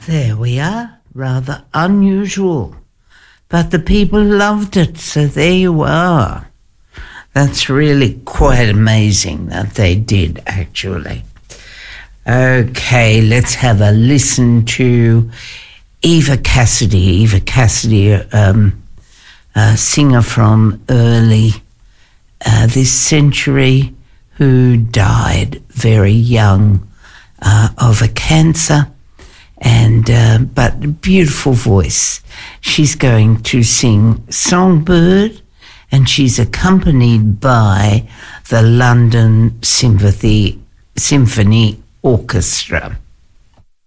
There we are. Rather unusual. But the people loved it, so there you are. That's really quite amazing that they did, actually. Okay, let's have a listen to Eva Cassidy. Eva Cassidy, a singer from early this century who died very young of a cancer, and but beautiful voice. She's going to sing Songbird, and she's accompanied by the London Symphony Orchestra.